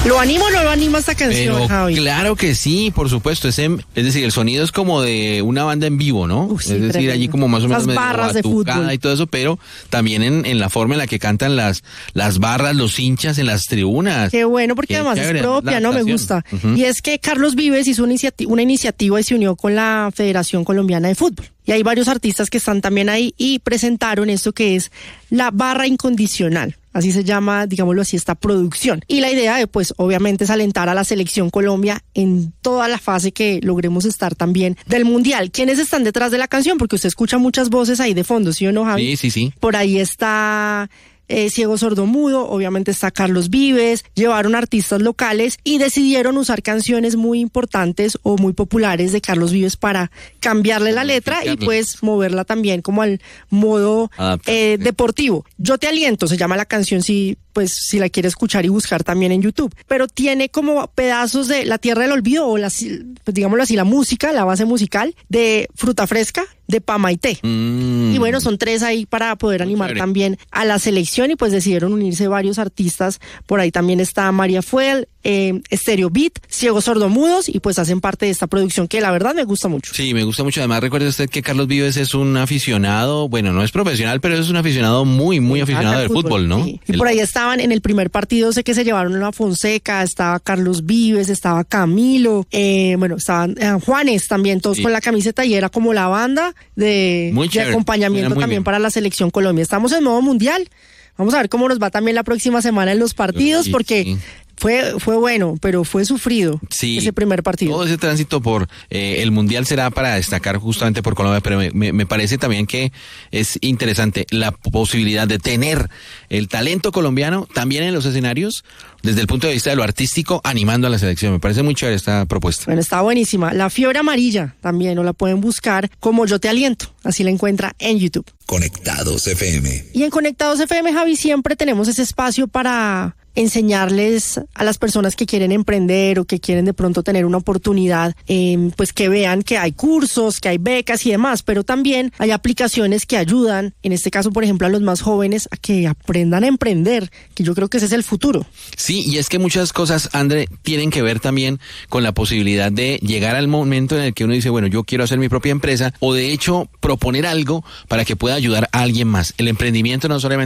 ¿Lo anima o no lo anima esta canción, Pero Javi? claro que sí, por supuesto. Es decir, el sonido es como de una banda en vivo, ¿no? Sí, es decir, tremendo. allí como más o menos Las medio barras de batucada fútbol. y todo eso, pero también en la forma en la que cantan las barras, los hinchas en las tribunas. Qué bueno, porque Qué además chévere, es propia, la ¿no? Me adaptación. gusta. Ujú. Y es que Carlos Vives hizo una iniciativa y se unió con la Federación Colombiana de Fútbol. Y hay varios artistas que están también ahí y presentaron esto que es la barra incondicional. Así se llama, digámoslo así, esta producción. Y la idea, pues, obviamente es alentar a la selección Colombia en toda la fase que logremos estar también del Mundial. ¿Quiénes están detrás de la canción? Porque usted escucha muchas voces ahí de fondo, ¿sí o no, Javi? Sí. Por ahí está Ciego Sordo Mudo, obviamente está Carlos Vives, llevaron artistas locales y decidieron usar canciones muy importantes o muy populares de Carlos Vives para cambiarle la letra y pues moverla también como al modo deportivo. Yo te aliento, se llama la canción, si la quiere escuchar y buscar también en YouTube, pero tiene como pedazos de La Tierra del Olvido o pues digámoslo así, la música, la base musical de Fruta Fresca, de Pamaité. Y bueno, son 3 ahí para poder animar chévere. también a la selección y pues decidieron unirse varios artistas. Por ahí también está María Fuel, Stereo Beat, Ciegos Sordomudos y pues hacen parte de esta producción que la verdad me gusta mucho. Sí, me gusta mucho. Además, recuerde usted que Carlos Vives es un aficionado, bueno, no es profesional, pero es un aficionado muy aficionado del fútbol, ¿no? Sí. Y por ahí estaban en el primer partido, sé que se llevaron a Fonseca, estaba Carlos Vives, estaba Camilo, estaban Juanes también, todos con la camiseta y era como la banda de acompañamiento también bien para la selección Colombia. Estamos en modo mundial. Vamos a ver cómo nos va también la próxima semana en los partidos, porque fue bueno, pero fue sufrido ese primer partido. Todo ese tránsito por el Mundial será para destacar justamente por Colombia, pero me parece también que es interesante la posibilidad de tener el talento colombiano también en los escenarios, desde el punto de vista de lo artístico, animando a la selección. Me parece muy chévere esta propuesta. Bueno, está buenísima. La Fiebre Amarilla también, o la pueden buscar como Yo Te Aliento. Así la encuentra en YouTube. Conectados FM. Y en Conectados FM, Javi, siempre tenemos ese espacio para enseñarles a las personas que quieren emprender o que quieren de pronto tener una oportunidad, pues que vean que hay cursos, que hay becas y demás, pero también hay aplicaciones que ayudan, en este caso, por ejemplo, a los más jóvenes a que aprendan a emprender, que yo creo que ese es el futuro. Sí, y es que muchas cosas, André, tienen que ver también con la posibilidad de llegar al momento en el que uno dice, bueno, yo quiero hacer mi propia empresa, o de hecho proponer algo para que pueda ayudar a alguien más. El emprendimiento no solamente